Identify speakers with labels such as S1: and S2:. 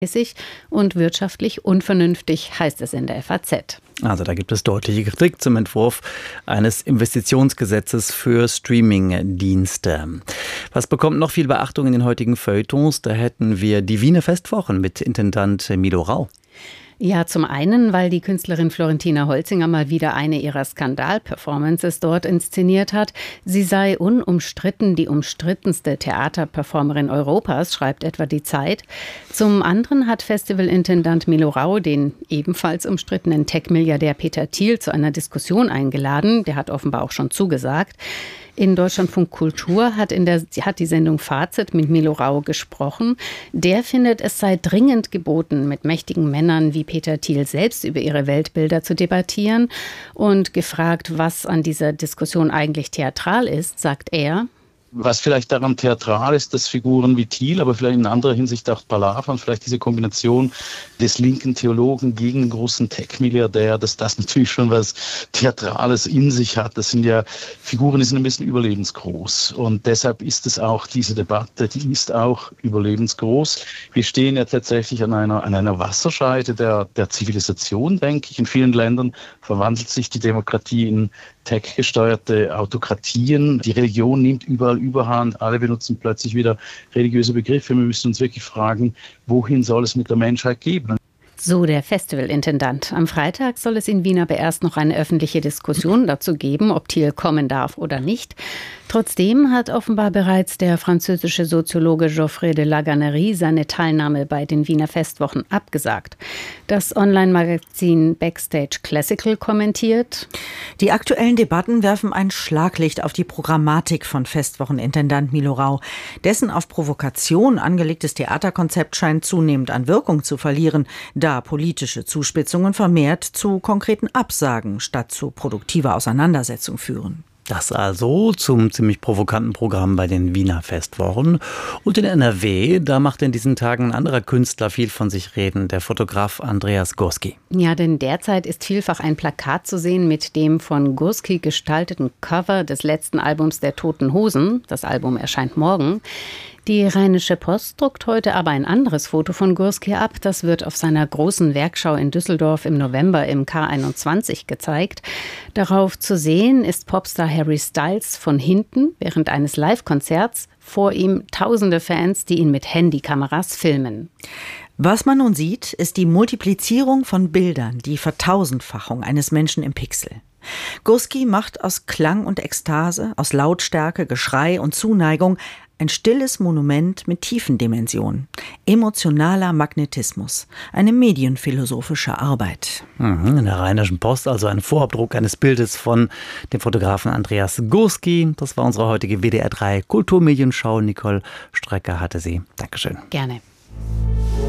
S1: und wirtschaftlich unvernünftig, heißt es in der FAZ.
S2: Also da gibt es deutliche Kritik zum Entwurf eines Investitionsgesetzes für Streaming-Dienste. Was bekommt noch viel Beachtung in den heutigen Feuilletons? Da hätten wir die Wiener Festwochen mit Intendant Milo Rau.
S1: Ja, zum einen, weil die Künstlerin Florentina Holzinger mal wieder eine ihrer Skandal-Performances dort inszeniert hat. Sie sei unumstritten die umstrittenste Theaterperformerin Europas, schreibt etwa die Zeit. Zum anderen hat Festivalintendant Milo Rau den ebenfalls umstrittenen Tech-Milliardär Peter Thiel zu einer Diskussion eingeladen. Der hat offenbar auch schon zugesagt. In Deutschlandfunk Kultur hat die Sendung Fazit mit Milo Rau gesprochen. Der findet, es sei dringend geboten, mit mächtigen Männern wie Peter Thiel selbst über ihre Weltbilder zu debattieren. Und gefragt, was an dieser Diskussion eigentlich theatral ist, sagt er:
S3: Was vielleicht daran theatral ist, dass Figuren wie Thiel, aber vielleicht in anderer Hinsicht auch Palavern, vielleicht diese Kombination des linken Theologen gegen den großen Tech-Milliardär, dass das natürlich schon was Theatrales in sich hat. Das sind ja Figuren, die sind ein bisschen überlebensgroß. Und deshalb ist es auch, diese Debatte, die ist auch überlebensgroß. Wir stehen ja tatsächlich an einer Wasserscheide der Zivilisation, denke ich. In vielen Ländern verwandelt sich die Demokratie in tech-gesteuerte Autokratien. Die Religion nimmt überall Überhand. Alle benutzen plötzlich wieder religiöse Begriffe. Wir müssen uns wirklich fragen, wohin soll es mit der Menschheit gehen?
S1: So der Festivalintendant. Am Freitag soll es in Wien aber erst noch eine öffentliche Diskussion dazu geben, ob Thiel kommen darf oder nicht. Trotzdem hat offenbar bereits der französische Soziologe Geoffrey de Laganerie seine Teilnahme bei den Wiener Festwochen abgesagt. Das Online-Magazin Backstage Classical kommentiert:
S4: Die aktuellen Debatten werfen ein Schlaglicht auf die Programmatik von Festwochenintendant Milo Rau. Dessen auf Provokation angelegtes Theaterkonzept scheint zunehmend an Wirkung zu verlieren, da politische Zuspitzungen vermehrt zu konkreten Absagen statt zu produktiver Auseinandersetzung führen.
S2: Das also zum ziemlich provokanten Programm bei den Wiener Festwochen. Und in NRW, da macht in diesen Tagen ein anderer Künstler viel von sich reden, der Fotograf Andreas Gursky.
S1: Ja, denn derzeit ist vielfach ein Plakat zu sehen mit dem von Gursky gestalteten Cover des letzten Albums der Toten Hosen. Das Album erscheint morgen. Die Rheinische Post druckt heute aber ein anderes Foto von Gursky ab. Das wird auf seiner großen Werkschau in Düsseldorf im November im K21 gezeigt. Darauf zu sehen ist Popstar Harry Styles von hinten während eines Live-Konzerts. Vor ihm tausende Fans, die ihn mit Handykameras filmen.
S4: Was man nun sieht, ist die Multiplizierung von Bildern, die Vertausendfachung eines Menschen im Pixel. Gursky macht aus Klang und Ekstase, aus Lautstärke, Geschrei und Zuneigung ein stilles Monument mit tiefen Dimensionen. Emotionaler Magnetismus. Eine medienphilosophische Arbeit.
S2: In der Rheinischen Post also ein Vorabdruck eines Bildes von dem Fotografen Andreas Gursky. Das war unsere heutige WDR 3 Kulturmedienschau. Nicole Strecker hatte sie. Dankeschön.
S1: Gerne.